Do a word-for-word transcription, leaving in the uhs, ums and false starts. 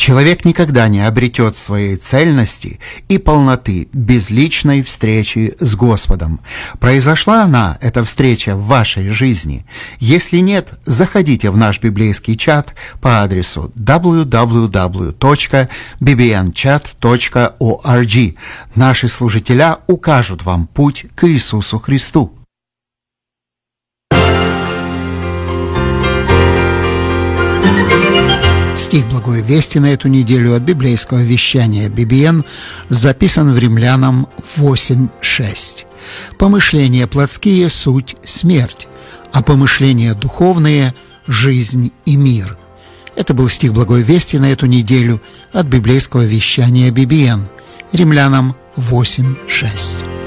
Человек никогда не обретет своей цельности и полноты без личной встречи с Господом. Произошла она, эта встреча, в вашей жизни? Если нет, заходите в наш библейский чат по адресу дабл ю дабл ю дабл ю точка би би эн чат точка орг. Наши служителя укажут вам путь к Иисусу Христу. Стих Благой Вести на эту неделю от библейского вещания би би эн записан в Римлянам восемь шесть. «Помышления плотские – суть смерть, а помышления духовные – жизнь и мир». Это был стих Благой Вести на эту неделю от библейского вещания би би эн. Римлянам восемь шесть.